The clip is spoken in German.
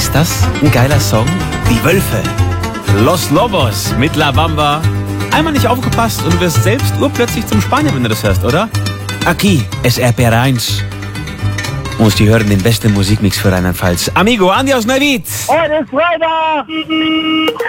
Ist das ein geiler Song? Die Wölfe. Los Lobos mit La Bamba. Einmal nicht aufgepasst und du wirst selbst urplötzlich zum Spanier, wenn du das hörst, oder? Aquí es RPR1. Und die hören den besten Musikmix für Rheinland-Pfalz. Amigo, Andi aus Neuwied. Heute ist Freitag!